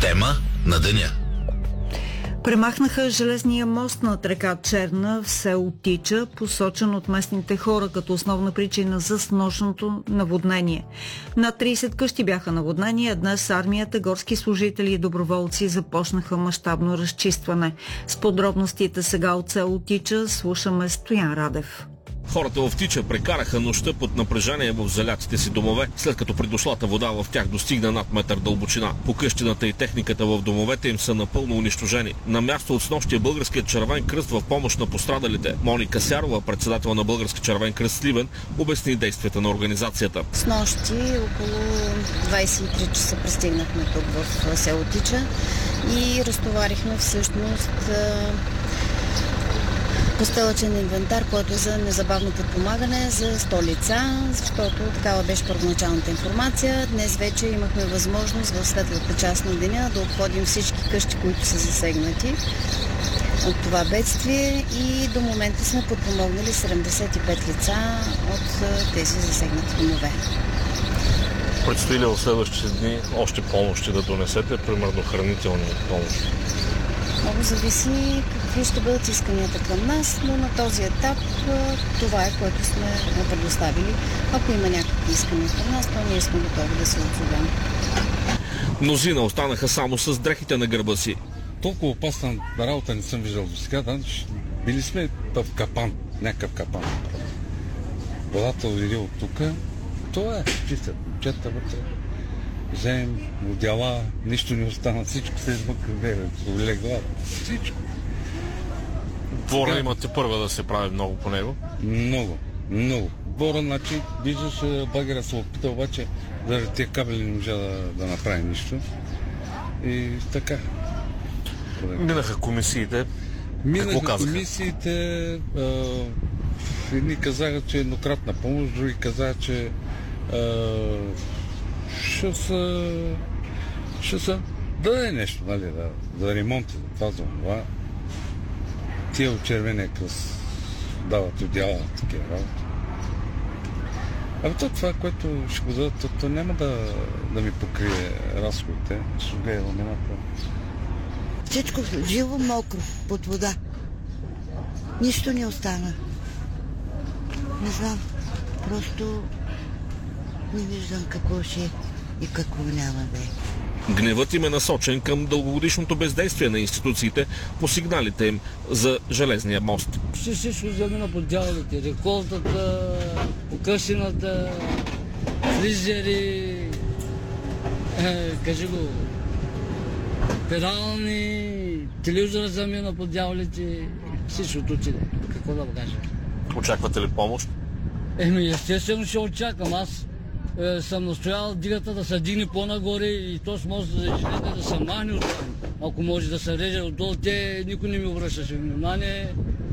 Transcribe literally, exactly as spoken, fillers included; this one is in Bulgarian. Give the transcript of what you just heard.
Тема на деня. Премахнаха железния мост над река Черна в село Тича, посочен от местните хора като основна причина за снощното наводнение. Над трийсет къщи бяха наводнени, а днес армията, горски служители и доброволци започнаха мащабно разчистване. С подробностите сега от село Тича слушаме Стоян Радев. Хората в Тича прекараха нощта под напрежение в залятите си домове, след като придошлата вода в тях достигна над метър дълбочина. Покъщината и техниката в домовете им са напълно унищожени. На място от снощи е Българският червен кръст в помощ на пострадалите. Моника Сярова, председател на Български червен кръст Сливен, обясни действията на организацията. С нощи около двайсет и три часа пристигнахме тук в село Тича и разтоварихме всъщност постелъчен инвентар, който е за незабавно подпомагане за сто лица, защото такава беше първоначалната информация. Днес вече имахме възможност в светлата част на деня да обходим всички къщи, които са засегнати от това бедствие и до момента сме подпомогнали седемдесет и пет лица от тези засегнати домове. Предстои ли в следващите дни още помощи да донесете, примерно хранителни помощи? Много зависи какви ще бъдат исканията към нас, но на този етап това е, което сме предоставили. Ако има някакви искания към нас, то ние сме готови да се отзовем. Мнозина останаха само с дрехите на гърба си. Толкова опасна работа не съм виждал до сега. Да? Били сме в капан, някакъв капан. Водата удари от тук. Това е, чистят момчета вътре. Вземем одяла, нищо не остана, всичко се измъква, легла, всичко. Двора имате първа да се прави много по него? Много, много. Двора, значи, виждаш, багера се опита, обаче заради тези кабели не можа да, да направи нищо. И така. Минаха комисиите. Минаха Какво казаха? комисиите, а, едни казаха, че еднократна помощ, други казаха, че а, ще са, ще са даде нещо, нали, да, за ремонти, за това, за това. Тия от червения кръст дават одяла, такива работи. Абе то това, което ще го дадат, то, то няма да, да ми покрие разходите, ще гледа ламината. Всичко живо мокро, под вода. Нищо не остана. Не знам, просто не виждам какво ще и какво няма да е. Гневът им е насочен към дългогодишното бездействие на институциите по сигналите им за железния мост. Ще всичко замина по дялите. Реколтата, покъщината, фризери, е, кажи го, перални, телевизора замина по дялите, всичкото отиде. Какво да кажа? Очаквате ли помощ? Еми, естествено ще очаквам. Аз е, съм настоял дигата да се дигне по-нагоре и този мост за железния да се махне от там. Ако може да се реже отдолу, те никой не ми обръщаше внимание.